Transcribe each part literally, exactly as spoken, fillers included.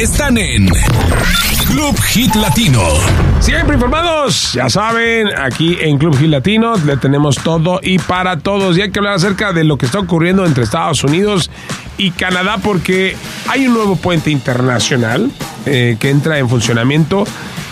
están en Club Hit Latino. Siempre informados, ya saben, aquí en Club Hit Latino le tenemos todo y para todos. Y hay que hablar acerca de lo que está ocurriendo entre Estados Unidos y Canadá, porque hay un nuevo puente internacional eh, que entra en funcionamiento.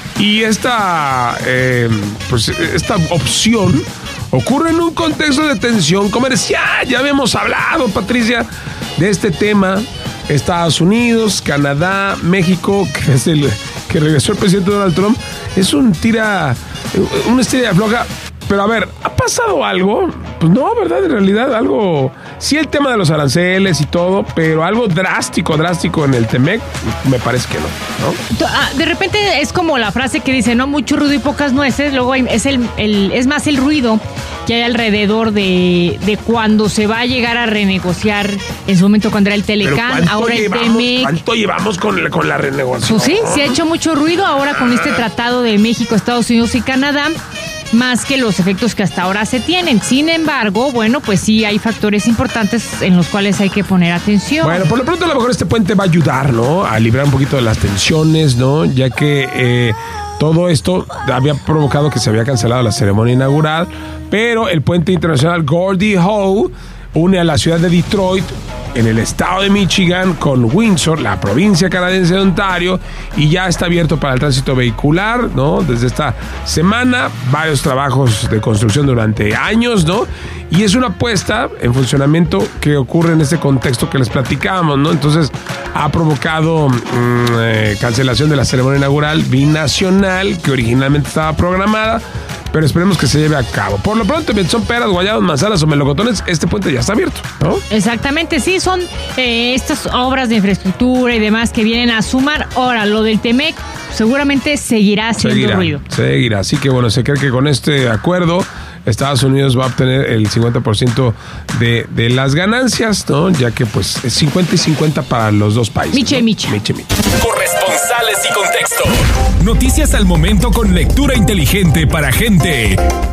Y esta, eh, pues, esta opción ocurre en un contexto de tensión comercial. Ya habíamos hablado, Patricia, de este tema. Estados Unidos, Canadá, México, que es el que regresó el presidente Donald Trump. Es un tira, una estrella floja. Pero a ver, ¿ha pasado algo? Pues no, ¿verdad? En realidad algo... Sí, el tema de los aranceles y todo, pero algo drástico, drástico en el T-M E C, me parece que no, ¿no? De repente es como la frase que dice, no mucho ruido y pocas nueces. Luego hay, es, el, el, es más el ruido que hay alrededor de, de cuando se va a llegar a renegociar, en su momento cuando era el Telecán, ahora el T-M E C. ¿Cuánto llevamos con la, con la renegociación? Pues sí, se ha hecho mucho ruido ahora con este tratado de México, Estados Unidos y Canadá, más que los efectos que hasta ahora se tienen. Sin embargo, bueno, pues sí hay factores importantes en los cuales hay que poner atención. Bueno, por lo pronto a lo mejor este puente va a ayudar, ¿no? A librar un poquito de las tensiones, ¿no? Ya que eh, todo esto había provocado que se había cancelado la ceremonia inaugural, pero el puente internacional Gordie Howe une a la ciudad de Detroit, en el estado de Michigan, con Windsor, la provincia canadiense de Ontario, y ya está abierto para el tránsito vehicular, ¿no? Desde esta semana, varios trabajos de construcción durante años, ¿no? Y es una puesta en funcionamiento que ocurre en este contexto que les platicábamos, ¿no? Entonces, ha provocado mmm, eh, cancelación de la ceremonia inaugural binacional, que originalmente estaba programada, pero esperemos que se lleve a cabo. Por lo pronto, bien, son peras, guayados, manzanas o melocotones, este puente ya está abierto, ¿no? Exactamente, sí, son eh, estas obras de infraestructura y demás que vienen a sumar. Ahora, lo del T M E C seguramente seguirá haciendo seguirá, ruido. Seguirá, así que bueno, se cree que con este acuerdo Estados Unidos va a obtener el cincuenta por ciento de, de las ganancias, ¿no? Ya que pues es cincuenta y cincuenta para los dos países. Miche, ¿no? miche. Miche, miche. Corresponsales y contexto. Noticias al momento con lectura inteligente para gente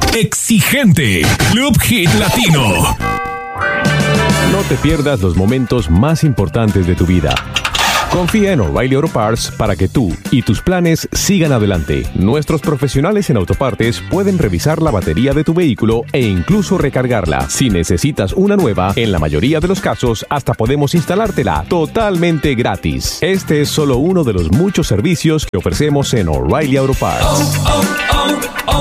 exigente. Club Hit Latino. No te pierdas los momentos más importantes de tu vida. Confía en O'Reilly Auto Parts para que tú y tus planes sigan adelante. Nuestros profesionales en autopartes pueden revisar la batería de tu vehículo e incluso recargarla. Si necesitas una nueva, en la mayoría de los casos hasta podemos instalártela totalmente gratis. Este es solo uno de los muchos servicios que ofrecemos en O'Reilly Auto Parts. Oh, oh, oh,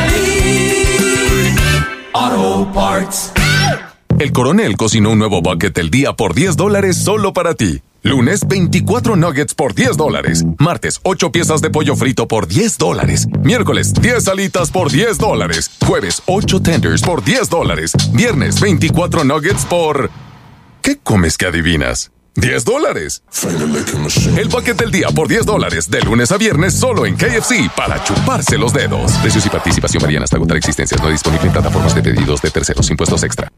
O'Reilly Auto Parts. El Coronel cocinó un nuevo bucket del día por diez dólares solo para ti. Lunes, veinticuatro nuggets por diez dólares. Martes, ocho piezas de pollo frito por diez dólares. Miércoles, diez alitas por diez dólares. Jueves, ocho tenders por diez dólares. Viernes, veinticuatro nuggets por... ¿Qué comes que adivinas? diez dólares. El bucket del día por diez dólares. De lunes a viernes solo en K F C para chuparse los dedos. Precios y participación varían hasta agotar existencias. No disponible en plataformas de pedidos de terceros. Impuestos extra.